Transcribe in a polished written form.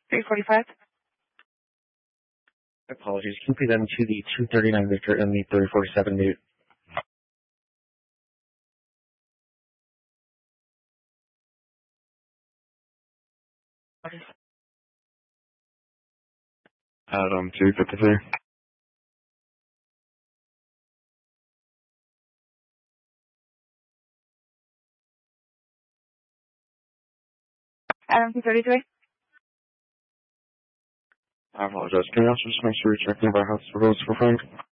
345. Apologies. Can you please them to the 239 Victor and the 347 Newt? Adam 253. Adam 233. I apologize. Can you also just make sure you're checking about house for those for Frank?